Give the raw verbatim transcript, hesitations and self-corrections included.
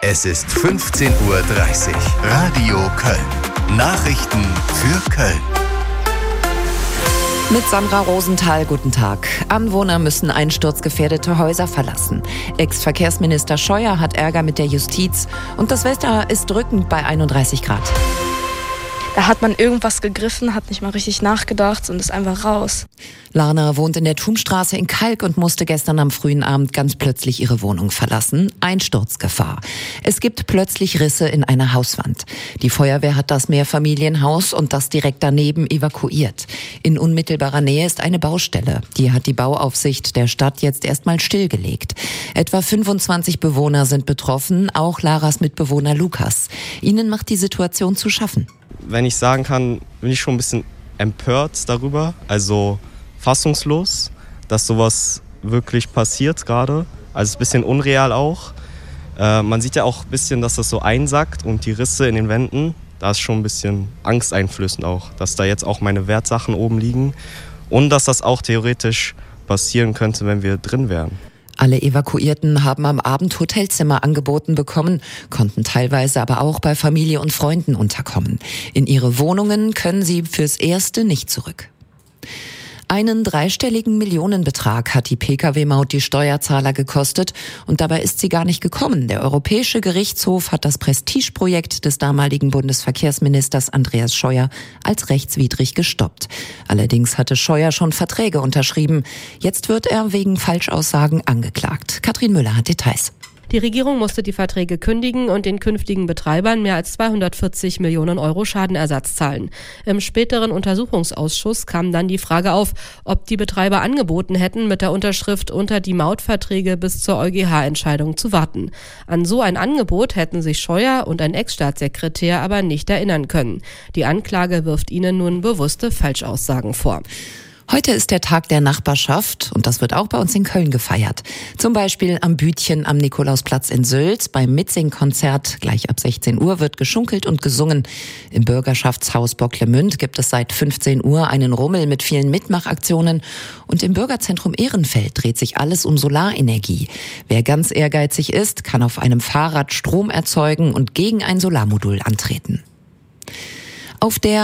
Es ist fünfzehn Uhr dreißig. Radio Köln. Nachrichten für Köln. Mit Sandra Rosenthal, guten Tag. Anwohner müssen einsturzgefährdete Häuser verlassen. Ex-Verkehrsminister Scheuer hat Ärger mit der Justiz und das Wetter ist drückend bei einunddreißig Grad. Da hat man irgendwas gegriffen, hat nicht mal richtig nachgedacht und ist einfach raus. Lana wohnt in der Thumstraße in Kalk und musste gestern am frühen Abend ganz plötzlich ihre Wohnung verlassen. Einsturzgefahr. Es gibt plötzlich Risse in einer Hauswand. Die Feuerwehr hat das Mehrfamilienhaus und das direkt daneben evakuiert. In unmittelbarer Nähe ist eine Baustelle. Die hat die Bauaufsicht der Stadt jetzt erstmal stillgelegt. Etwa fünfundzwanzig Bewohner sind betroffen, auch Laras Mitbewohner Lukas. Ihnen macht die Situation zu schaffen. Wenn ich sagen kann, bin ich schon ein bisschen empört darüber, also fassungslos, dass sowas wirklich passiert gerade. Also es ist ein bisschen unreal auch. Äh, man sieht ja auch ein bisschen, dass das so einsackt und die Risse in den Wänden, da ist schon ein bisschen angsteinflößend auch, dass da jetzt auch meine Wertsachen oben liegen und dass das auch theoretisch passieren könnte, wenn wir drin wären. Alle Evakuierten haben am Abend Hotelzimmer angeboten bekommen, konnten teilweise aber auch bei Familie und Freunden unterkommen. In ihre Wohnungen können sie fürs Erste nicht zurück. Einen dreistelligen Millionenbetrag hat die Pkw-Maut die Steuerzahler gekostet und dabei ist sie gar nicht gekommen. Der Europäische Gerichtshof hat das Prestigeprojekt des damaligen Bundesverkehrsministers Andreas Scheuer als rechtswidrig gestoppt. Allerdings hatte Scheuer schon Verträge unterschrieben. Jetzt wird er wegen Falschaussagen angeklagt. Katrin Müller hat Details. Die Regierung musste die Verträge kündigen und den künftigen Betreibern mehr als zweihundertvierzig Millionen Euro Schadenersatz zahlen. Im späteren Untersuchungsausschuss kam dann die Frage auf, ob die Betreiber angeboten hätten, mit der Unterschrift unter die Mautverträge bis zur EuGH-Entscheidung zu warten. An so ein Angebot hätten sich Scheuer und ein Ex-Staatssekretär aber nicht erinnern können. Die Anklage wirft ihnen nun bewusste Falschaussagen vor. Heute ist der Tag der Nachbarschaft und das wird auch bei uns in Köln gefeiert. Zum Beispiel am Bütchen am Nikolausplatz in Sülz. Beim Mitsingkonzert gleich ab sechzehn Uhr wird geschunkelt und gesungen. Im Bürgerschaftshaus Bocklemünd gibt es seit fünfzehn Uhr einen Rummel mit vielen Mitmachaktionen. Und im Bürgerzentrum Ehrenfeld dreht sich alles um Solarenergie. Wer ganz ehrgeizig ist, kann auf einem Fahrrad Strom erzeugen und gegen ein Solarmodul antreten. Auf der